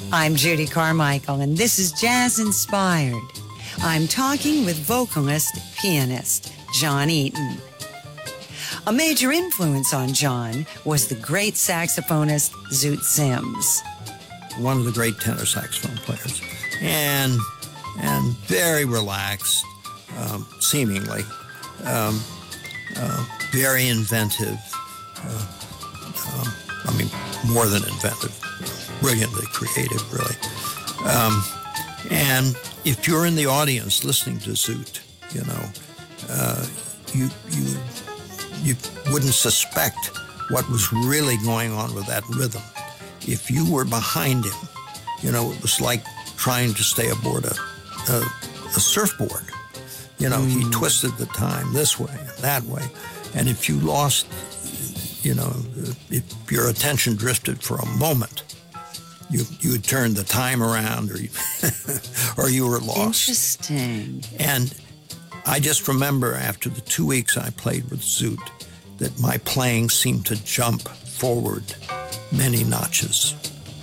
I'm Judy Carmichael, and this is Jazz Inspired. I'm talking with vocalist, pianist, John Eaton. A major influence on John was the great saxophonist Zoot Sims. One of the great tenor saxophone players, and very relaxed, seemingly, very inventive. More than inventive, brilliantly creative, really. And if you're in the audience listening to Zoot, you wouldn't suspect what was really going on with that rhythm. If you were behind him, it was like trying to stay aboard a surfboard. He twisted the time this way and that way. And if you lost, if your attention drifted for a moment, you would turn the time around or you were lost. Interesting. And I just remember after the 2 weeks I played with Zoot that my playing seemed to jump forward many notches.